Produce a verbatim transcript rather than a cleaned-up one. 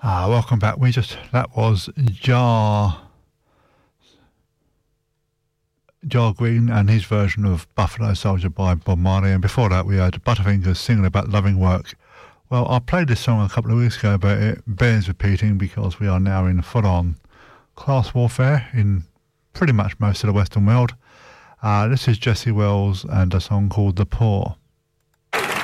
Ah, welcome back. We just that was Jar Jar Green and his version of Buffalo Soldier by Bob Marley, and before that we heard Butterfingers singing about loving work. Well, I played this song a couple of weeks ago, but it bears repeating because we are now in full-on class warfare in pretty much most of the Western world. Uh, this is Jesse Wells and a song called The Poor.